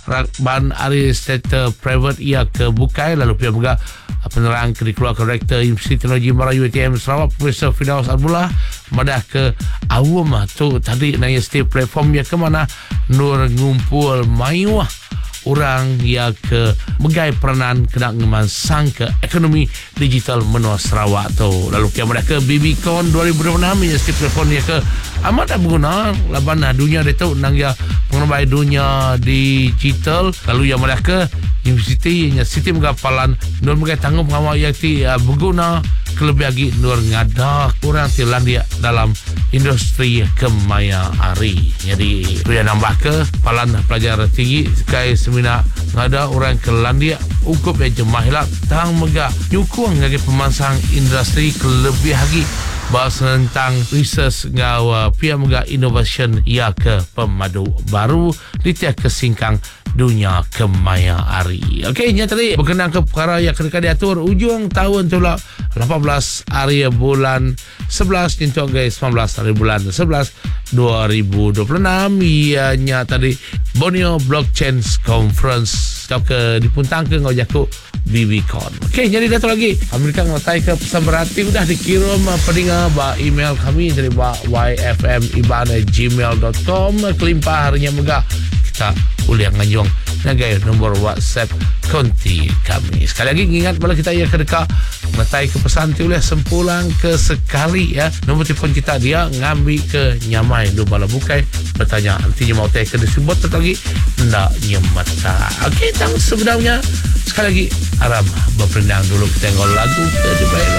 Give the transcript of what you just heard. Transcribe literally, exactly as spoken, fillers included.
ban ari sektor private ia ke bukai lalu pihak juga penerang ke dikeluarkan Rektor Universiti Teknologi Melayu U T M Sarawak Profesor Firdaus Abdullah madah ke awam tu tadi naya setiap platform yang ke mana nur ngumpul mayuah orang yang ke megai peranan kena ngemansang ke ekonomi digital menua Sarawak tu. Lalu kia mereka BBCon dua ribu dua puluh enam ya setiap telefon yang ke amat tak berguna laban dunia dia tu nang ya pengembangan dunia digital. Lalu yang mereka universiti yang sistem gapalan nur megai tanggung pengawal yang ti uh, berguna kelebih lagi nur ngadak orang tilan dia dalam industri kemaya hari. Jadi tu yang nambah ke palan pelajar tinggi sekai semina ngada orang ke landia ukup yang jemah hilang tang megah nyukung lagi pemansang industri kelebih lagi bahasa tentang research ngawa pihak megah innovation ia ke pemadu baru di tiap kesingkang dunia kemaya hari. Okey, nya tadi berkenaan ke perkara yang kena diatur ujung tahun tu lah lapan belas hari bulan sebelas untuk guys sembilan belas hari bulan sebelas dua ribu dua puluh enam ianya tadi Borneo Blockchain Conference atau ke dipuntang ke ngau jakuk BBCon. Okey, jadi datu lagi Amerika ngatai ke pesan berarti sudah dikirim pedinga ba email kami dari ba y f m iban at gmail dot com kelimpah harinya megah kita uliang nganjong nagai nombor WhatsApp konti kami. Sekali lagi ingat bila kita ya kedeka metai ke pesan tu oleh sempulang ke sekali ya. Nombor telefon kita dia ngambil ke nyamai do bala bukai bertanya nantinya mau teh ke disebut lagi ndak nyemata. Okey, tang sebenarnya sekali lagi aram berpendang dulu kita tengok lagu ke di baik